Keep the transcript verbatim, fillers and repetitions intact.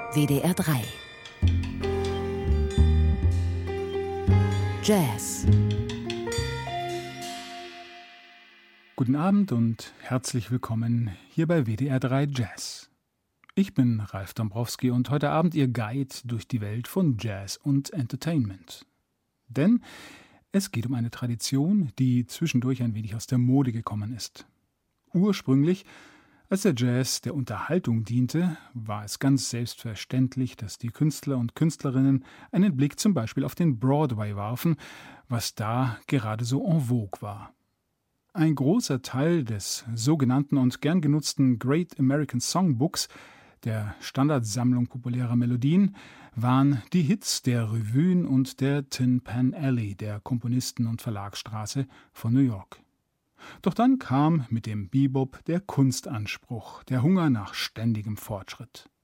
W D R drei. Jazz. Guten Abend und herzlich willkommen hier bei W D R drei Jazz. Ich bin Ralf Dombrowski und heute Abend Ihr Guide durch die Welt von Jazz und Entertainment. Denn es geht um eine Tradition, die zwischendurch ein wenig aus der Mode gekommen ist. Ursprünglich, als der Jazz der Unterhaltung diente, war es ganz selbstverständlich, dass die Künstler und Künstlerinnen einen Blick zum Beispiel auf den Broadway warfen, was da gerade so en vogue war. Ein großer Teil des sogenannten und gern genutzten Great American Songbooks, der Standardsammlung populärer Melodien, waren die Hits der Revuen und der Tin Pan Alley, der Komponisten- und Verlagsstraße von New York. Doch dann kam mit dem Bebop der Kunstanspruch, der Hunger nach ständigem Fortschritt.